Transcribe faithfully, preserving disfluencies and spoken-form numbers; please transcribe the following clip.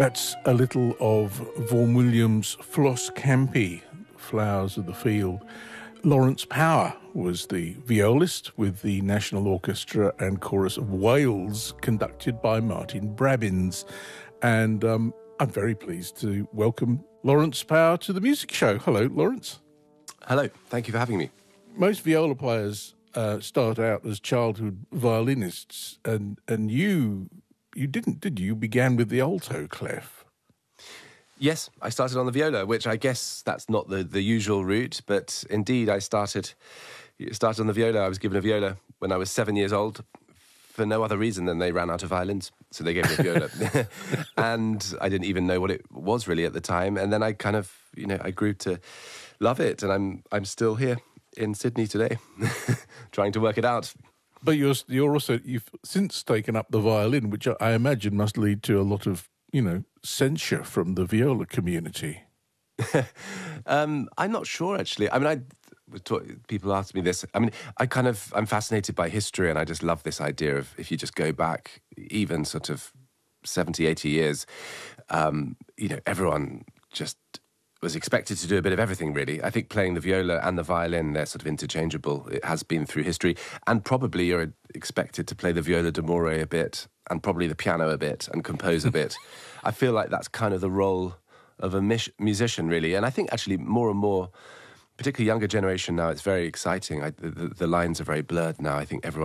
That's a little of Vaughan Williams' Floss Campi, Flowers of the Field. Lawrence Power was the violist with the National Orchestra and Chorus of Wales, conducted by Martin Brabbins. And um, I'm very pleased to welcome Lawrence Power to the Music Show. Hello, Lawrence. Hello, thank you for having me. Most viola players uh, start out as childhood violinists, and, and you you didn't, did you? You began with the alto clef. Yes, I started on the viola, which I guess that's not the, the usual route, but indeed I started started on the viola. I was given a viola when I was seven years old for no other reason than they ran out of violins, so they gave me a viola. And I didn't even know what it was really at the time, and then I kind of, you know, I grew to love it, and I'm I'm still here in Sydney today, trying to work it out. But you're you're also you've since taken up the violin, which I imagine must lead to a lot of, you know, censure from the viola community. um, I'm not sure, actually. I mean, I talk, people ask me this. I mean, I kind of I'm fascinated by history, and I just love this idea of if you just go back even sort of seventy, eighty years, um, you know, everyone just was expected to do a bit of everything, really. I think playing the viola and the violin, they're sort of interchangeable. It has been through history. And probably you're expected to play the viola d'amore a bit, and probably the piano a bit, and compose a bit. I feel like that's kind of the role of a mis- musician, really. And I think actually more and more, particularly younger generation now, it's very exciting. I, the, the lines are very blurred now. I think everyone